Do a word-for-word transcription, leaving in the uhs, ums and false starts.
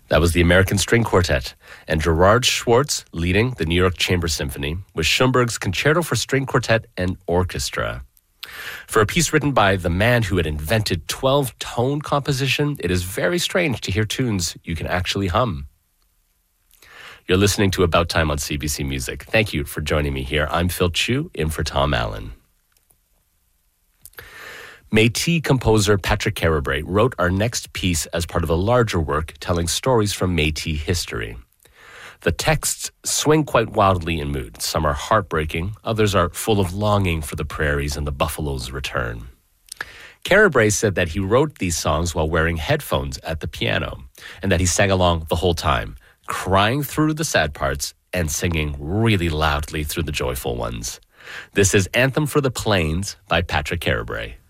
That was the American String Quartet, and Gerard Schwartz leading the New York Chamber Symphony with Schoenberg's Concerto for String Quartet and Orchestra. For a piece written by the man who had invented twelve-tone composition, it is very strange to hear tunes you can actually hum. You're listening to About Time on C B C Music. Thank you for joining me here. I'm Phil Chu, in for Tom Allen. Métis composer Patrick Carabray wrote our next piece as part of a larger work telling stories from Métis history. The texts swing quite wildly in mood. Some are heartbreaking, others are full of longing for the prairies and the buffalo's return. Carabray said that he wrote these songs while wearing headphones at the piano, and that he sang along the whole time, crying through the sad parts and singing really loudly through the joyful ones. This is Anthem for the Plains by Patrick Carabray.